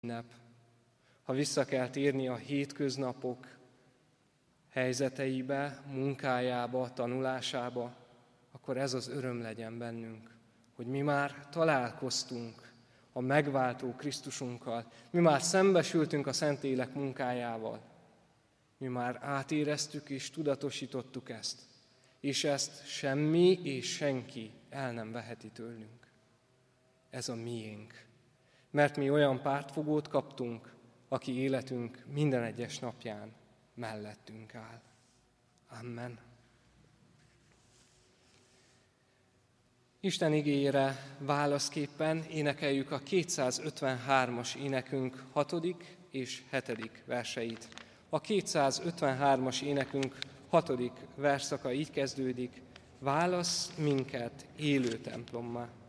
ünnep. Ha vissza kell térni a hétköznapok helyzeteibe, munkájába, tanulásába, akkor ez az öröm legyen bennünk, hogy mi már találkoztunk a megváltó Krisztusunkkal, mi már szembesültünk a Szentlélek munkájával, mi már átéreztük és tudatosítottuk ezt, és ezt semmi és senki el nem veheti tőlünk. Ez a miénk, mert mi olyan pártfogót kaptunk, aki életünk minden egyes napján mellettünk áll. Amen. Isten igéjére válaszképpen énekeljük a 253-as énekünk 6. és 7. verseit. A 253-as énekünk 6. versszaka így kezdődik: válasz minket élő templommá.